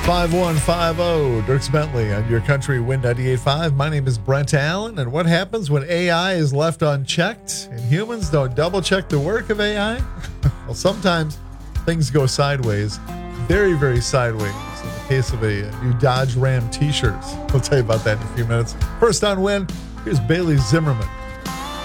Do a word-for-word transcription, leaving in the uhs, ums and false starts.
five one five zero, Dirks Bentley on your country Wind ninety-eight point five. My name is Brent Allen, and what happens when A I is left unchecked and humans don't double check the work of A I? Well, sometimes things go sideways, very, very sideways. In the case of a new Dodge Ram t-shirts. We'll tell you about that in a few minutes. First on Wind, here's Bailey Zimmerman.